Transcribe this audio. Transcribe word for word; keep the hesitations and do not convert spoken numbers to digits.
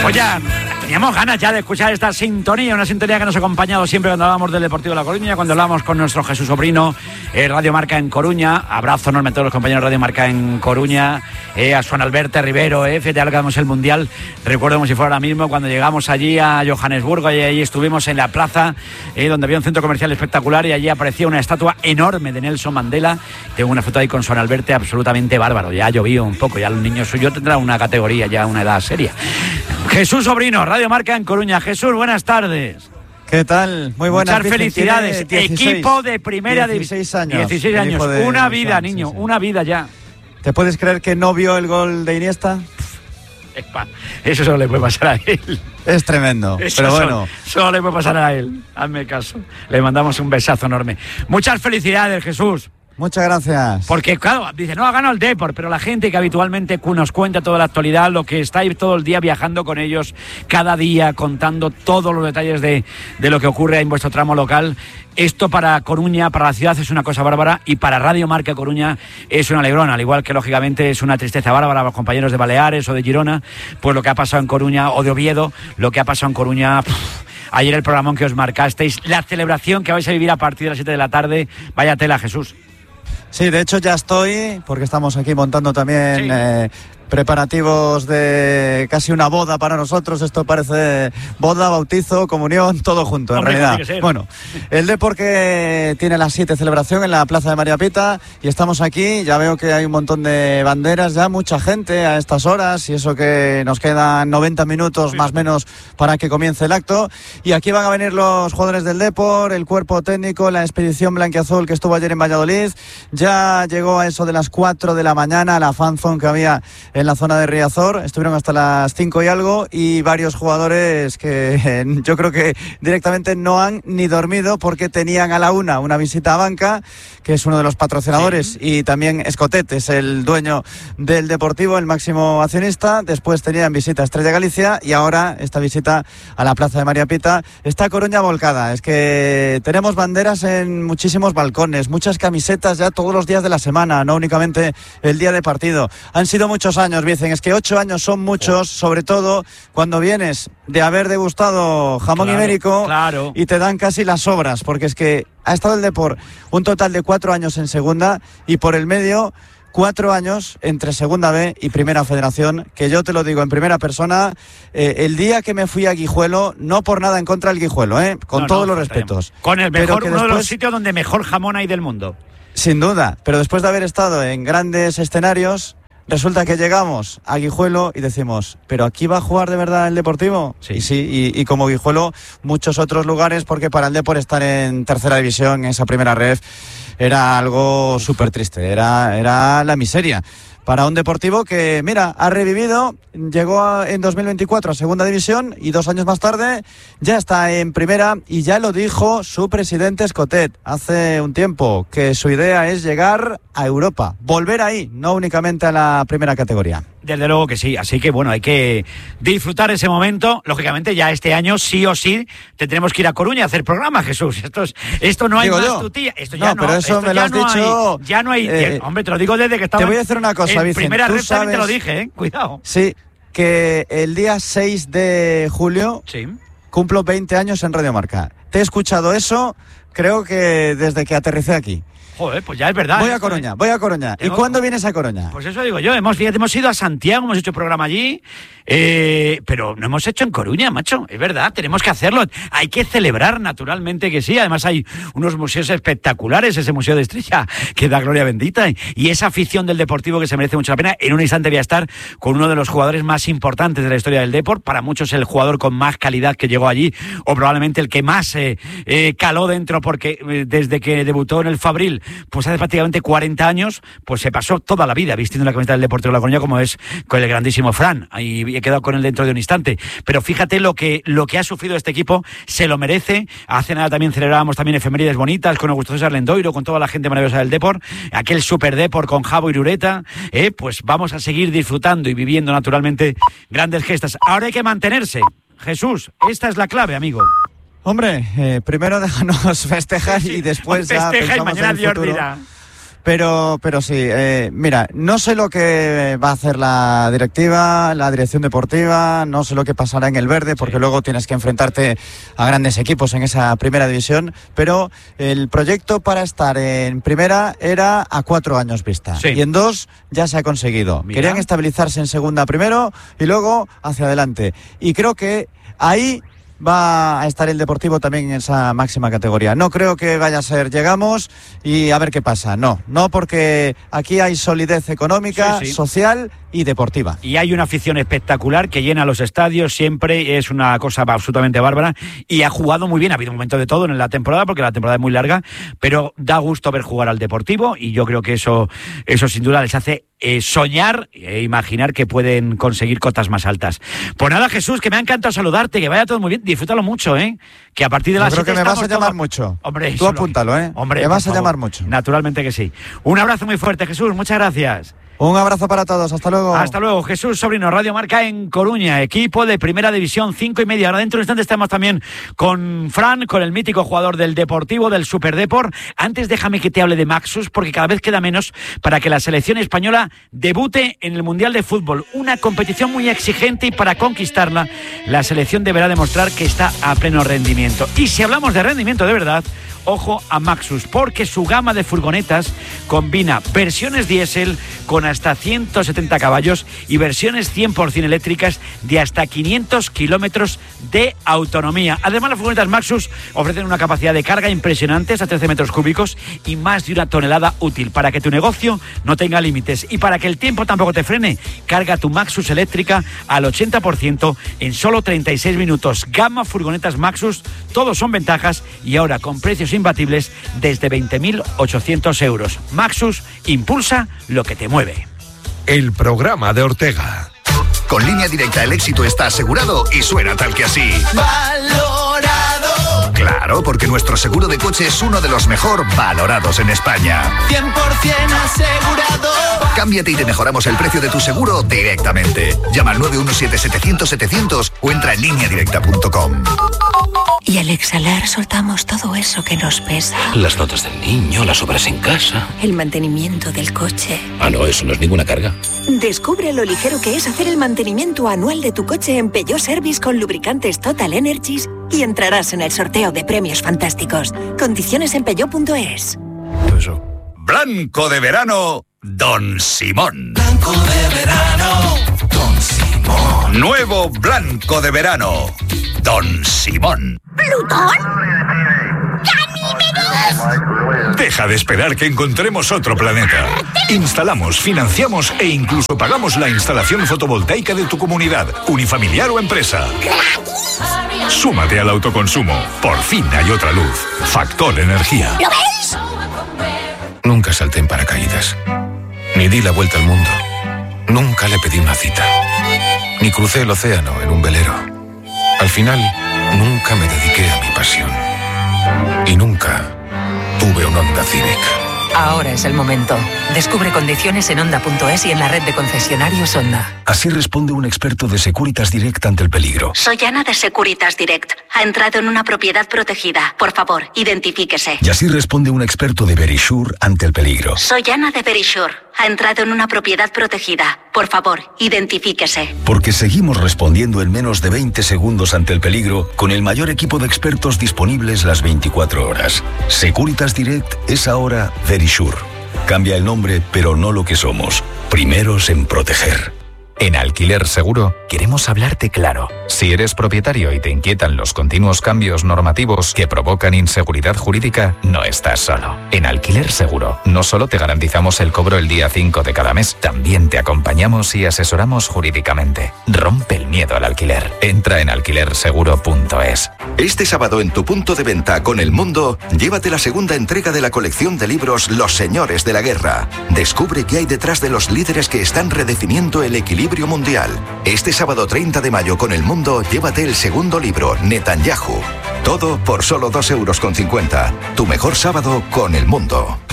Pues ya teníamos ganas ya de escuchar esta sintonía, una sintonía que nos ha acompañado siempre cuando hablábamos del Deportivo de La Coruña, cuando hablábamos con nuestro Jesús Sobrino, eh, Radio Marca en Coruña. Abrazo enorme a todos los compañeros de Radio Marca en Coruña, eh, a Juan Alberto Rivero, eh, fíjate, ahora que damos el Mundial, recuerdo como si fuera ahora mismo cuando llegamos allí a Johannesburgo y allí estuvimos en la plaza, eh, donde había un centro comercial espectacular y allí aparecía una estatua enorme de Nelson Mandela. Tengo una foto ahí con Juan Alberto absolutamente bárbaro, ya ha llovido un poco, ya el niño suyo tendrá una categoría, ya una edad seria. Jesús Sobrino, Radio Marca en Coruña. Jesús, buenas tardes. ¿Qué tal? Muy buenas. Muchas felicidades. dieciséis, equipo de primera división. dieciséis años. dieciséis años. Una vida, niño, sí, sí. Una vida ya. ¿Te puedes creer que no vio el gol de Iniesta? Eso solo le puede pasar a él. Es tremendo, Eso pero bueno. Solo, solo le puede pasar a él. Hazme caso. Le mandamos un besazo enorme. Muchas felicidades, Jesús. Muchas gracias. Porque, claro, dice, no, ha ganado el Depor, pero la gente que habitualmente nos cuenta toda la actualidad, lo que está ahí todo el día viajando con ellos, cada día contando todos los detalles de, de lo que ocurre en vuestro tramo local, esto para Coruña, para la ciudad es una cosa bárbara y para Radio Marca Coruña es un alegrón, al igual que lógicamente es una tristeza bárbara a los compañeros de Baleares o de Girona, pues lo que ha pasado en Coruña o de Oviedo, lo que ha pasado en Coruña... Pff, ayer el programón que os marcasteis, la celebración que vais a vivir a partir de las siete de la tarde, vaya tela, Jesús. Sí, de hecho ya estoy, porque estamos aquí montando también sí. eh, preparativos de casi una boda para nosotros. Esto parece boda, bautizo, comunión, todo junto, en Hombre, realidad. Bueno, el Depor que tiene las siete celebración en la Plaza de María Pita y estamos aquí. Ya veo que hay un montón de banderas, ya mucha gente a estas horas y eso que nos quedan noventa minutos sí. más o menos para que comience el acto. Y aquí van a venir los jugadores del Depor, el cuerpo técnico, la expedición blanquiazul que estuvo ayer en Valladolid. Ya llegó a eso de las cuatro de la mañana la fanzone que había en la zona de Riazor, estuvieron hasta las cinco y algo y varios jugadores que eh, yo creo que directamente no han ni dormido porque tenían a la una una visita a Banca, que es uno de los patrocinadores, sí. y también Escotet es el dueño del Deportivo, el máximo accionista. Después tenían visita a Estrella Galicia y ahora esta visita a la Plaza de María Pita. Está Coruña volcada, es que tenemos banderas en muchísimos balcones, muchas camisetas ya todos los días de la semana, no únicamente el día de partido. Han sido muchos años, dicen, es que ocho años son muchos, sobre todo cuando vienes de haber degustado jamón claro, ibérico claro. y te dan casi las sobras, porque es que ha estado el Depor un total de cuatro años en segunda y por el medio cuatro años entre segunda B y primera federación, que yo te lo digo en primera persona, eh, el día que me fui a Guijuelo, no por nada en contra del Guijuelo, eh, con no, todos no, los respetos. Con el mejor, uno después, de los sitios donde mejor jamón hay del mundo. Sin duda, pero después de haber estado en grandes escenarios, resulta que llegamos a Guijuelo y decimos, ¿pero aquí va a jugar de verdad el Deportivo? Sí. Y sí, y, y como Guijuelo, muchos otros lugares, porque para el Depor estar en tercera división, en esa primera ref, era algo súper triste, era, era la miseria. Para un Deportivo que, mira, ha revivido, llegó a, en dos mil veinticuatro a segunda división y dos años más tarde ya está en primera y ya lo dijo su presidente Escotet hace un tiempo, que su idea es llegar a Europa, volver ahí, no únicamente a la primera categoría. Desde luego que sí, así que bueno, hay que disfrutar ese momento. Lógicamente ya este año sí o sí tendremos que ir a Coruña a hacer programa, Jesús. Esto, es, esto no hay digo más yo. tutía. Esto ya no, no, pero eso esto me lo ya has no dicho. Hay, ya no hay. Eh, hombre, te lo digo desde que estaba. Te voy a decir una cosa, en Vicente. primera red también te lo sabes, dije, ¿eh? Cuidado. Sí, que el día seis de julio sí. cumplo veinte años en Radio Marca. Te he escuchado eso, creo que desde que aterricé aquí. Joder, pues ya es verdad. Voy a Coruña, voy a Coruña. ¿Y cuándo vienes a Coruña? Pues eso digo yo, hemos, fíjate, hemos ido a Santiago, hemos hecho programa allí, eh, pero no hemos hecho en Coruña, macho, es verdad, tenemos que hacerlo. Hay que celebrar, naturalmente que sí, además hay unos museos espectaculares, ese Museo de Estrella, que da gloria bendita, y esa afición del Deportivo que se merece mucho la pena. En un instante voy a estar con uno de los jugadores más importantes de la historia del Depor, para muchos el jugador con más calidad que llegó allí, o probablemente el que más eh, eh, caló dentro, porque eh, desde que debutó en el Fabril, pues hace prácticamente cuarenta años, pues se pasó toda la vida vistiendo la camiseta del Deportivo de La Coruña, como es con el grandísimo Fran, y he quedado con él dentro de un instante. Pero fíjate lo que, lo que ha sufrido este equipo, se lo merece. Hace nada también celebrábamos también efemérides bonitas con Augusto César Lendoiro, con toda la gente maravillosa del Depor, aquel Super Depor con Javo y Rureta, eh, pues vamos a seguir disfrutando y viviendo naturalmente grandes gestas. Ahora hay que mantenerse. Jesús, esta es la clave, amigo. Hombre, eh, primero déjanos festejar y después ya festeja y mañana Dios dirá. Pero, pero sí, eh, mira, no sé lo que va a hacer la directiva, la dirección deportiva, no sé lo que pasará en el verde, porque sí. luego tienes que enfrentarte a grandes equipos en esa primera división, pero el proyecto para estar en primera era a cuatro años vista, sí. y en dos ya se ha conseguido. Mira. Querían estabilizarse en segunda primero y luego hacia adelante. Y creo que ahí va a estar el Deportivo también en esa máxima categoría. No creo que vaya a ser llegamos y a ver qué pasa. No, no, porque aquí hay solidez económica, sí, sí. social y deportiva. Y hay una afición espectacular que llena los estadios siempre, es una cosa absolutamente bárbara y ha jugado muy bien. Ha habido un momento de todo en la temporada porque la temporada es muy larga, pero da gusto ver jugar al Deportivo y yo creo que eso, eso sin duda les hace Eh, soñar e imaginar que pueden conseguir cotas más altas. Pues nada, Jesús, que me ha encantado saludarte, que vaya todo muy bien, disfrútalo mucho, ¿eh? Que a partir de las Yo creo que me vas a llamar todo... mucho. Hombre, tú apúntalo, ¿eh? Hombre, me vas a favor. llamar mucho. Naturalmente que sí. Un abrazo muy fuerte, Jesús, muchas gracias. Un abrazo para todos, hasta luego. Hasta luego, Jesús Sobrino, Radio Marca en Coruña, equipo de Primera División, cinco y media. Ahora dentro de un instante estamos también con Fran, con el mítico jugador del Deportivo, del Superdeport. Antes déjame que te hable de Maxus, porque cada vez queda menos para que la selección española debute en el Mundial de Fútbol. Una competición muy exigente y para conquistarla, la selección deberá demostrar que está a pleno rendimiento. Y si hablamos de rendimiento de verdad, ojo a Maxus, porque su gama de furgonetas combina versiones diésel con hasta ciento setenta caballos y versiones cien por ciento eléctricas de hasta quinientos kilómetros de autonomía. Además, las furgonetas Maxus ofrecen una capacidad de carga impresionante, hasta trece metros cúbicos y más de una tonelada útil, para que tu negocio no tenga límites y para que el tiempo tampoco te frene. Carga tu Maxus eléctrica al ochenta por ciento en solo treinta y seis minutos. Gama furgonetas Maxus, todos son ventajas y ahora con precios imbatibles desde veinte mil ochocientos euros. Maxus impulsa lo que te mueve. El programa de Ortega. Con Línea Directa el éxito está asegurado y suena tal que así. Valorado. Claro, porque nuestro seguro de coche es uno de los mejor valorados en España. cien por ciento asegurado. Cámbiate y te mejoramos el precio de tu seguro directamente. Llama al nueve uno siete setecientos setecientos o entra en línea directa punto com. Y al exhalar soltamos todo eso que nos pesa. Las notas del niño, las obras en casa. El mantenimiento del coche. Ah, no, eso no es ninguna carga. Descubre lo ligero que es hacer el mantenimiento anual de tu coche en Peugeot Service con lubricantes Total Energies y entrarás en el sorteo de premios fantásticos. Condiciones en peugeot punto es. Eso. Blanco de verano, Don Simón. Blanco de verano, Don Simón. Nuevo Blanco de verano, Don Simón. ¿Plutón? ¡Ganímedes! Deja de esperar que encontremos otro planeta. Instalamos, financiamos e incluso pagamos la instalación fotovoltaica de tu comunidad, unifamiliar o empresa. ¿Gratis? Súmate al autoconsumo. Por fin hay otra luz. Factor Energía. ¿Lo veis? Nunca salté en paracaídas. Ni di la vuelta al mundo. Nunca le pedí una cita. Ni crucé el océano en un velero. Al final, nunca me dediqué a mi pasión. Y nunca tuve un Honda Civic. Ahora es el momento. Descubre condiciones en Honda punto es y en la red de concesionarios Honda. Así responde un experto de Securitas Direct ante el peligro. Soy Ana de Securitas Direct. Ha entrado en una propiedad protegida. Por favor, identifíquese. Y así responde un experto de Verisure ante el peligro. Soy Ana de Verisure. Ha entrado en una propiedad protegida. Por favor, identifíquese. Porque seguimos respondiendo en menos de veinte segundos ante el peligro con el mayor equipo de expertos disponibles las veinticuatro horas. Securitas Direct es ahora Verisure. Cambia el nombre, pero no lo que somos. Primeros en proteger. En Alquiler Seguro queremos hablarte claro. Si eres propietario y te inquietan los continuos cambios normativos que provocan inseguridad jurídica, no estás solo. En Alquiler Seguro no solo te garantizamos el cobro el día cinco de cada mes, también te acompañamos y asesoramos jurídicamente. Rompe el miedo al alquiler. Entra en alquiler seguro punto es. Este sábado en tu punto de venta con El Mundo, llévate la segunda entrega de la colección de libros Los Señores de la Guerra. Descubre qué hay detrás de los líderes que están redefiniendo el equilibrio mundial. Este sábado treinta de mayo con El Mundo, llévate el segundo libro, Netanyahu. Todo por solo dos euros con cincuenta. Tu mejor sábado con El Mundo.